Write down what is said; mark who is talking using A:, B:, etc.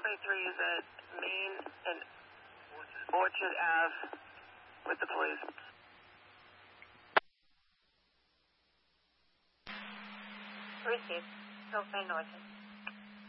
A: 423 is at Main and Orchard Ave with the police.
B: Received. Main Orchard.